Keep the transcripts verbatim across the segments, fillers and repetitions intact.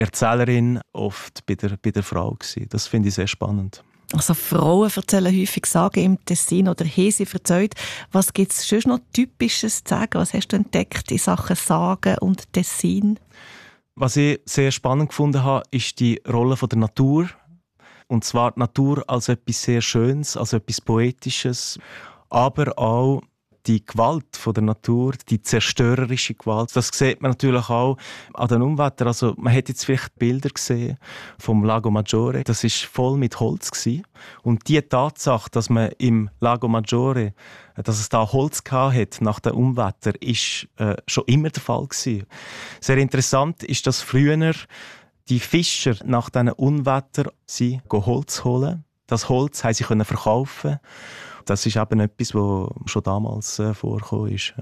Erzählerin oft bei der, bei der Frau gewesen. Das finde ich sehr spannend. Also Frauen erzählen häufig Sagen im Tessin oder haben sie erzählt. Was gibt es sonst noch Typisches zu sagen? Was hast du entdeckt in Sachen Sagen und Tessin? Was ich sehr spannend gefunden habe, ist die Rolle der Natur. Und zwar die Natur als etwas sehr Schönes, als etwas Poetisches, aber auch die Gewalt von der Natur, die zerstörerische Gewalt. Das sieht man natürlich auch an den Unwettern. Also man hat jetzt vielleicht Bilder gesehen vom Lago Maggiore. Das ist voll mit Holz gewesen. Und die Tatsache, dass man im Lago Maggiore, dass es da Holz hat nach den Unwettern, ist äh, schon immer der Fall gewesen. Sehr interessant ist, dass früher die Fischer nach diesen Unwettern sie Holz holen. Das Holz haben sie können verkaufen. Das ist eben etwas, was schon damals äh, vorgekommen ist.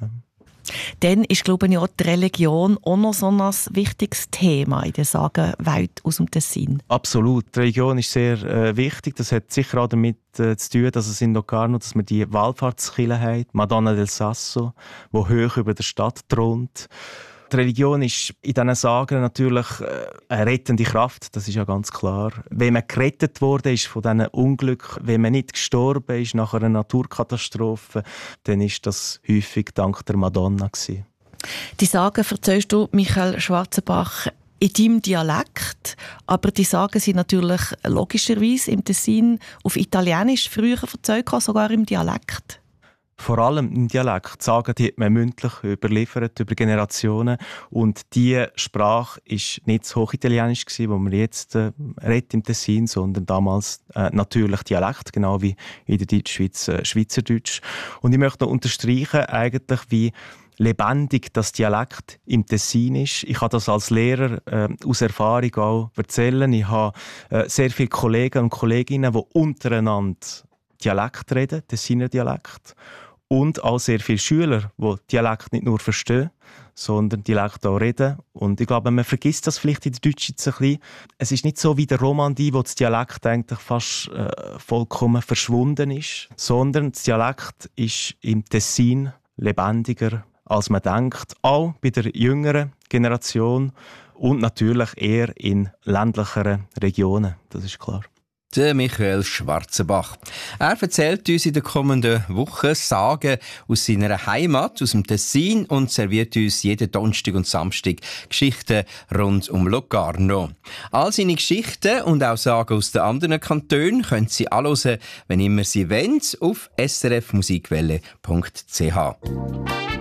Dann ist, glaube ich, auch die Religion auch noch so ein wichtiges Thema in der Sagenwelt aus dem Tessin. Absolut. Die Religion ist sehr äh, wichtig. Das hat sicher auch damit äh, zu tun, dass es in Locarno, dass wir die Wallfahrtskirche haben, Madonna del Sasso, die hoch über der Stadt thront. Die Religion ist in diesen Sagen natürlich eine rettende Kraft, das ist ja ganz klar. Wenn man gerettet wurde ist von diesen Unglück, wenn man nicht gestorben ist nach einer Naturkatastrophe, dann ist das häufig dank der Madonna gewesen. Die Sagen erzählst du, Michael Schwarzenbach, in deinem Dialekt, aber die Sagen sind natürlich logischerweise im Tessin auf Italienisch früher erzählt, sogar im Dialekt. Vor allem im Dialekt. Die Sagen, die hat man mündlich überliefert, über Generationen. Und diese Sprache war nicht so hochitalienisch, wie man jetzt äh, redet im Tessin, sondern damals äh, natürlich Dialekt, genau wie in der Deutschschweiz äh, Schweizerdeutsch. Und ich möchte noch unterstreichen, eigentlich, wie lebendig das Dialekt im Tessin ist. Ich kann das als Lehrer äh, aus Erfahrung auch erzählen. Ich habe äh, sehr viele Kollegen und Kolleginnen, die untereinander Dialekt reden, Tessiner Dialekt. Und auch sehr viele Schüler, die Dialekt nicht nur verstehen, sondern Dialekt auch reden. Und ich glaube, man vergisst das vielleicht in der Deutschschweiz ein bisschen. Es ist nicht so wie der Romandie, wo das Dialekt eigentlich fast äh, vollkommen verschwunden ist, sondern das Dialekt ist im Tessin lebendiger, als man denkt. Auch bei der jüngeren Generation und natürlich eher in ländlicheren Regionen, das ist klar. Der Michael Schwarzenbach. Er erzählt uns in der kommenden Woche Sagen aus seiner Heimat, aus dem Tessin, und serviert uns jeden Donnerstag und Samstag Geschichten rund um Locarno. All seine Geschichten und auch Sagen aus den anderen Kantonen können Sie anhören, wenn immer Sie wollen, auf s r f musikwelle punkt c h.